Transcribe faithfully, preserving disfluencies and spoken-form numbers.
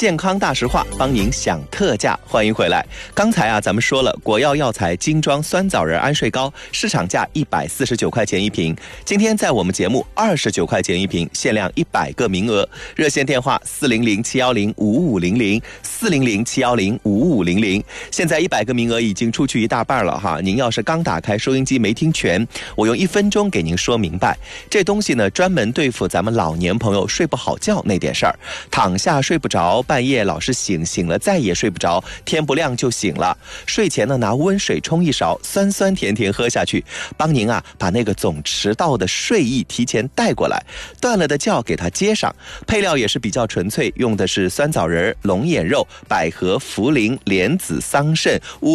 健康大实话帮您享特价，欢迎回来。刚才啊，咱们说了国药药材精装酸枣仁安睡膏，市场价一百四十九块钱一瓶，今天在我们节目二十九块钱一瓶，限量一百个名额。热线电话四零零七幺零五五零零四零零七幺零五五零零。现在一百个名额已经出去一大半了哈，您要是刚打开收音机没听全，我用一分钟给您说明白。这东西呢，专门对付咱们老年朋友睡不好觉那点事儿，躺下睡不着，半夜老是醒，醒了再也睡不着，天不亮就醒了。睡前呢，拿温水冲一勺，酸酸甜甜喝下去，帮您啊把那个总迟到的睡意提前带过来，断了的觉给它接上。配料也是比较纯粹，用的是酸枣仁、龙眼肉、百合、茯苓、莲子、桑葚、乌